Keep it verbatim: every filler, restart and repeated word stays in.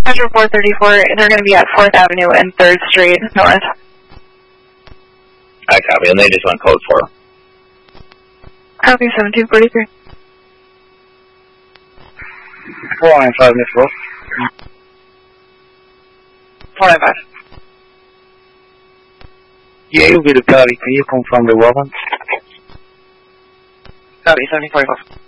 Azure four thirty-four, they're going to be at fourth Avenue and third Street North. I copy, and they just want code four. Copy seventeen forty-three. four nine five, Miss Wolf. four nine five. Yeah, you'll be the copy. Can you confirm the weapon? Copy seventeen forty-five.